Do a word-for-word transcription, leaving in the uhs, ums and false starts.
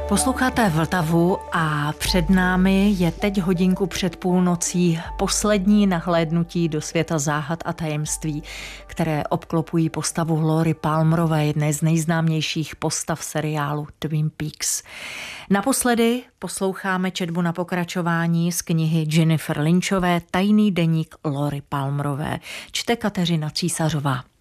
Posloucháte Vltavu a před námi je teď hodinku před půlnocí poslední nahlédnutí do světa záhad a tajemství, které obklopují postavu Laury Palmerové, jedné z nejznámějších postav seriálu Twin Peaks. Naposledy posloucháme četbu na pokračování z knihy Jennifer Lynchové Tajný deník Laury Palmerové. Čte Kateřina Císařová.